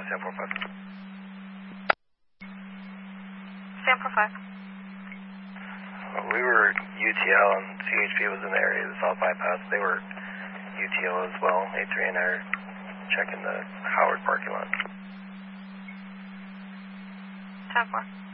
San 45. San 45. We were UTL and CHP was in the area of the South Bypass. They were UTL as well. A3 and I are checking the Howard parking lot. 10-4.